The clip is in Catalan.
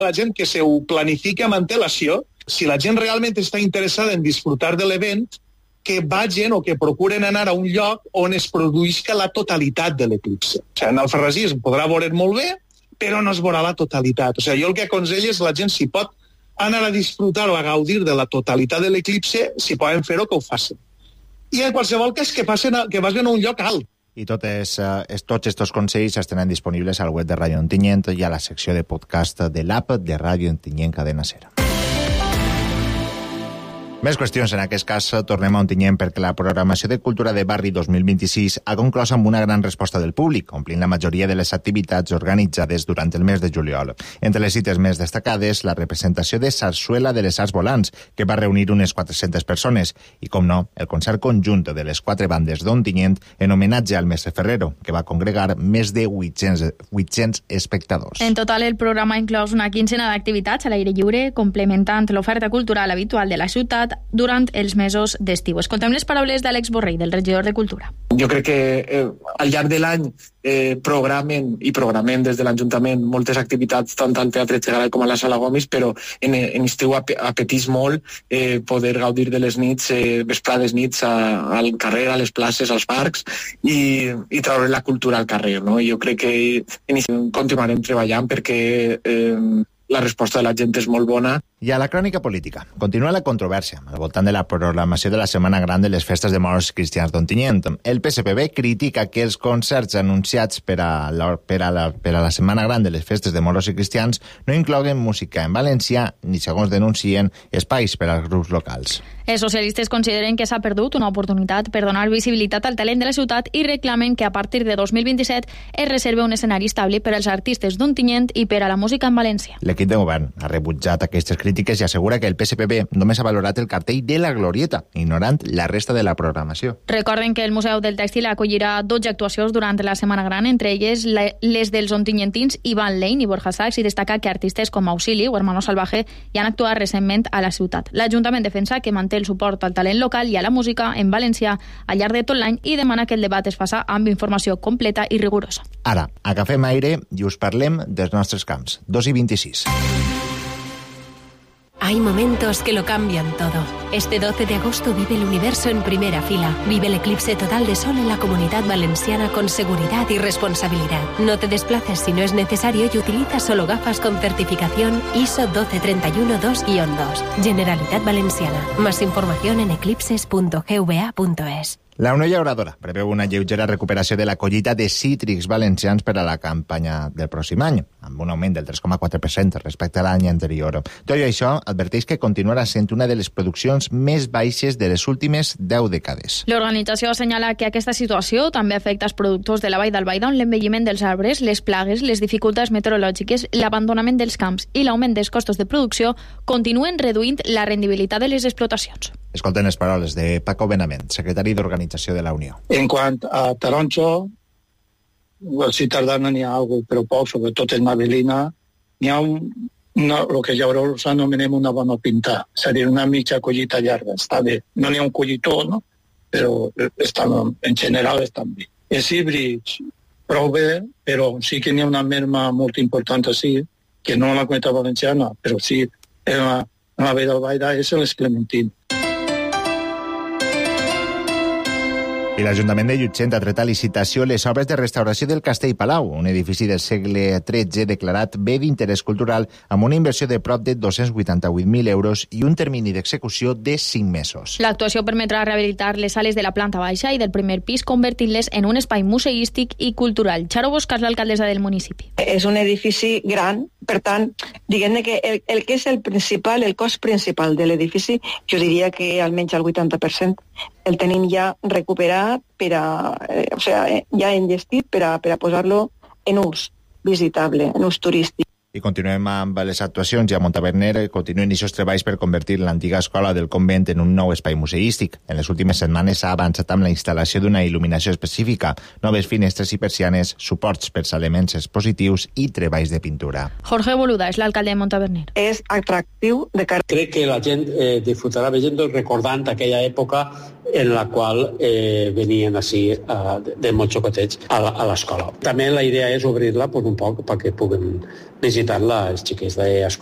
la gent que se ho planifica amb antelació, si la gent realment està interessada en disfrutar de l'event, que vagin o que procuren anar a un lloc on es produïsca la totalitat de l'eclipse. O sigui, en Alfarrasí es podrà veure molt bé, però no es veurà la totalitat. O sigui, jo el que aconsello és la gent, si pot anar a disfrutar o a gaudir de la totalitat de l'eclipse, si poden fer-ho, que ho facin. I en qualsevol cas que vagin a un lloc alt. I tots aquests consells estaran disponibles al web de Ràdio Ontinyent i a la secció de podcast de l'app de Ràdio Ontinyent Cadena Ser. Més qüestions, en aquest cas tornem a Ontinyent perquè la programació de Cultura de Barri 2026 ha conclòs amb una gran resposta del públic, omplint la majoria de les activitats organitzades durant el mes de juliol. Entre les cites més destacades, la representació de Sarsuela de les Arts Volants, que va reunir unes 400 persones, i, com no, el concert conjunt de les 4 bandes d'Ontinyent en homenatge al mestre Ferrero, que va congregar més de 800 espectadors. En total, el programa ha inclòs una quincena d'activitats a l'aire lliure, complementant l'oferta cultural habitual de la ciutat durant els mesos d'estiu. Escoltem les paraules d'Àlex Borrell, del regidor de Cultura. Jo crec que al llarg de l'any programem des de l'Ajuntament moltes activitats tant al Teatre Txegaray com a la Sala Gomis, però en estiu apeteix molt poder gaudir de les nits, vesprades nits al carrer, a les places, als parcs i treure la cultura al carrer, no? Jo crec que continuarem treballant perquè la resposta de la gent és molt bona. I a la crònica política. Continua la controvèrsia al voltant de la programació de la Setmana Gran de les Festes de Moros Cristians d'Ontinyent. El PSPB critica que els concerts anunciats per a la Setmana Gran de les Festes de Moros i Cristians no incloguen música en valencià ni, segons denuncien, espais per als grups locals. Els socialistes consideren que s'ha perdut una oportunitat per donar visibilitat al talent de la ciutat i reclamen que a partir de 2027 es reserva un escenari estable per als artistes d'Ontinyent i per a la música en valencià. L'equip de govern ha rebutjat aquestes crítiques i assegura que el PSPB només ha valorat el cartell de la Glorieta, ignorant la resta de la programació. Recorden que el Museu del Tèxtil acollirà 12 actuacions durant la Setmana Gran, entre elles les dels ontinyentins Ivan Lane i Borja Sachs, i destaca que artistes com Auxili o Hermano Salvaje ja han actuat recentment a la ciutat. L'Ajuntament defensa que manté el suport al talent local i a la música en valencià al llarg de tot l'any i demana que el debat es faça amb informació completa i rigorosa. Ara, agafem aire i us parlem dels nostres camps. 2:26. Hay momentos que lo cambian todo. Este 12 de agosto vive el universo en primera fila. Vive el eclipse total de sol en la Comunidad Valenciana con seguridad y responsabilidad. No te desplaces si no es necesario y utiliza solo gafas con certificación ISO 12312-2. Generalitat Valenciana. Más información en eclipses.gva.es. La Unió Llauradora preveu una lleugera recuperació de la collita de cítrics valencians per a la campanya del pròxim any, amb un augment del 3,4% respecte a l'any anterior. Tot i això, adverteix que continuarà sent una de les produccions més baixes de les últimes 10 dècades. L'organització assenyala que aquesta situació també afecta els productors de la Vall d'Albaida, on l'envelliment dels arbres, les plagues, les dificultats meteorològiques, l'abandonament dels camps i l'augment dels costos de producció continuen reduint la rendibilitat de les explotacions. Escolten les paraules de Paco Benavent, secretari d'Organització de la Unió. En quant a taronjo, si tardana n'hi ha algo, però poc, sobretot en Avelina, n'hi ha el que llavors anomenem una bona pintar, és a dir, una mitja collita llarga, està bé. No n'hi ha un collitó, no? Però en general estan bé. Els híbrids, prou bé, però sí que n'hi ha una merma molt important així, que no en la Comunitat Valenciana, però sí en la Vall d'Albaida, és les clementines. I l'Ajuntament de Llutxent ha tret a licitació les obres de restauració del Castell Palau, un edifici del segle XIII declarat bé d'interès cultural amb una inversió de prop de 288.000 euros i un termini d'execució de 5 mesos. L'actuació permetrà rehabilitar les sales de la planta baixa i del primer pis, convertint-les en un espai museístic i cultural. Charo Boscas, l'alcaldessa del municipi. És un edifici gran, per tant, diguem-ne que el que és el cost principal de l'edifici, jo diria que almenys el 80%, el tenim ja recuperat, ja enllestit per a posar-lo en ús visitable, en ús turístic. I continuem amb les actuacions i a Montaverner continuen aquests treballs per convertir l'antiga escola del convent en un nou espai museístic. En les últimes setmanes s'ha avançat amb la instal·lació d'una il·luminació específica, noves finestres i persianes, suports per elements expositius i treballs de pintura. Jorge Boluda és l'alcalde de Montaverner. És atractiu de cara. Crec que la gent disfrutarà veient-ho recordant aquella època en la qual venien així de molt xocotets a l'escola. També la idea és obrir-la un poc perquè puguem més visitant-la els xiquets d'escola